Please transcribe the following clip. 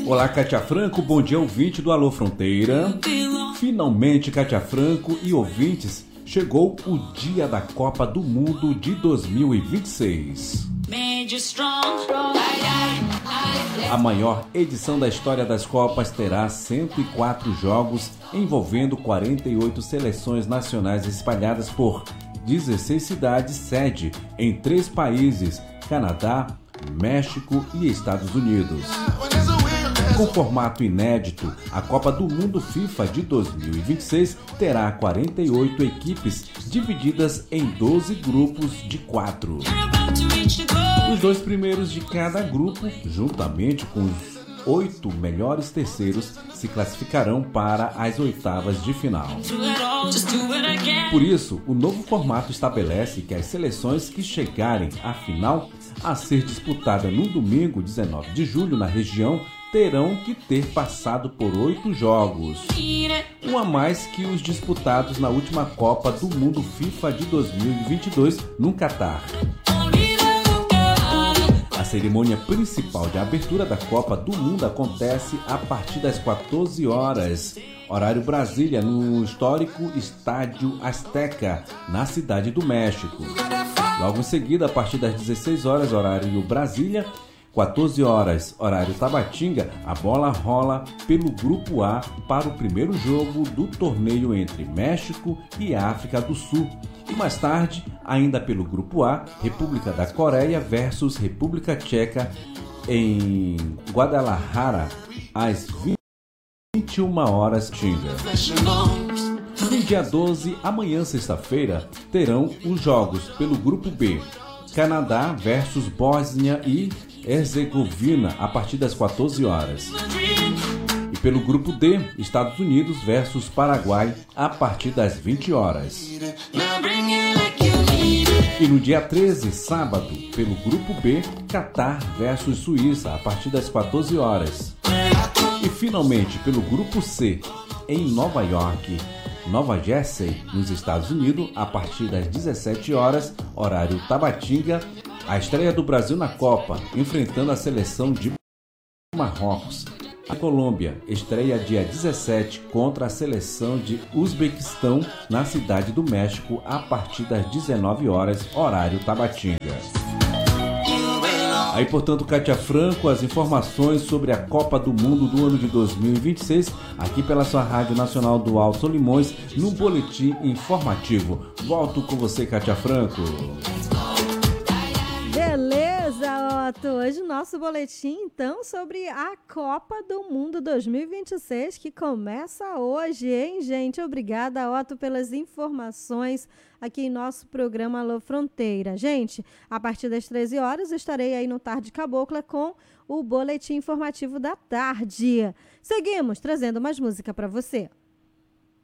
Olá, Kátia Franco, bom dia, ouvinte do Alô Fronteira. Finalmente, Kátia Franco e ouvintes, chegou o dia da Copa do Mundo de 2026. A maior edição da história das Copas terá 104 jogos, envolvendo 48 seleções nacionais espalhadas por 16 cidades sede em 3 países, Canadá, México e Estados Unidos. Com formato inédito, a Copa do Mundo FIFA de 2026 terá 48 equipes divididas em 12 grupos de 4. Os 2 primeiros de cada grupo, juntamente com os 8 melhores terceiros, se classificarão para as oitavas de final. Por isso, o novo formato estabelece que as seleções que chegarem à final, a ser disputada no domingo 19 de julho na região, terão que ter passado por 8 jogos, um a mais que os disputados na última Copa do Mundo FIFA de 2022 no Catar. A cerimônia principal de abertura da Copa do Mundo acontece a partir das 14 horas, horário Brasília, no histórico Estádio Azteca, na Cidade do México. Logo em seguida, a partir das 16 horas, horário Brasília, 14 horas, horário Tabatinga, a bola rola pelo Grupo A para o primeiro jogo do torneio entre México e África do Sul. E mais tarde, ainda pelo Grupo A, República da Coreia versus República Tcheca em Guadalajara, às 21 horas Tinga. No dia 12, amanhã sexta-feira, terão os jogos pelo Grupo B, Canadá versus Bósnia e Herzegovina, a partir das 14 horas. E pelo Grupo D, Estados Unidos versus Paraguai, a partir das 20 horas. E no dia 13, sábado, pelo Grupo B, Catar versus Suíça, a partir das 14 horas. E finalmente, pelo Grupo C, em Nova York, Nova Jersey, nos Estados Unidos, a partir das 17 horas, horário Tabatinga, a estreia do Brasil na Copa, enfrentando a seleção de Marrocos. A Colômbia estreia dia 17 contra a seleção de Uzbequistão na Cidade do México, a partir das 19 horas, horário Tabatinga. Aí, portanto, Kátia Franco, as informações sobre a Copa do Mundo do ano de 2026, aqui pela sua Rádio Nacional do Alto Solimões, no Boletim Informativo. Volto com você, Kátia Franco. Beleza, Otto. Hoje o nosso boletim, então, sobre a Copa do Mundo 2026, que começa hoje, hein, gente? Obrigada, Otto, pelas informações aqui em nosso programa Alô Fronteira. Gente, a partir das 13 horas, estarei aí no Tarde Cabocla com o boletim informativo da tarde. Seguimos trazendo mais música para você.